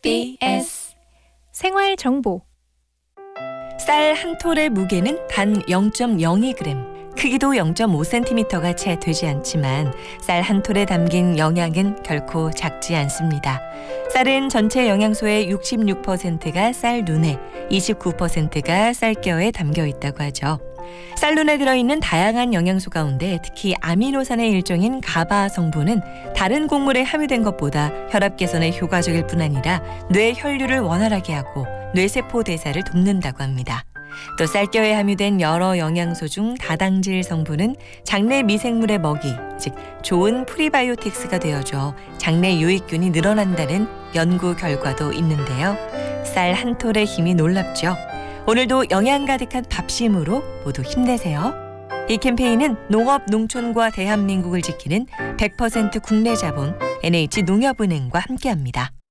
MBS 생활 정보. 쌀 한 톨의 무게는 단 0.02g, 크기도 0.5cm가 채 되지 않지만 쌀 한 톨에 담긴 영양은 결코 작지 않습니다. 쌀은 전체 영양소의 66%가 쌀눈에, 29%가 쌀겨에 담겨 있다고 하죠. 쌀눈에 들어있는 다양한 영양소 가운데 특히 아미노산의 일종인 가바 성분은 다른 곡물에 함유된 것보다 혈압 개선에 효과적일 뿐 아니라 뇌 혈류를 원활하게 하고 뇌세포 대사를 돕는다고 합니다. 또 쌀겨에 함유된 여러 영양소 중 다당질 성분은 장내 미생물의 먹이, 즉 좋은 프리바이오틱스가 되어줘 장내 유익균이 늘어난다는 연구 결과도 있는데요. 쌀 한 톨의 힘이 놀랍죠. 오늘도 영양 가득한 밥심으로 모두 힘내세요. 이 캠페인은 농업, 농촌과 대한민국을 지키는 100% 국내 자본 NH농협은행과 함께합니다.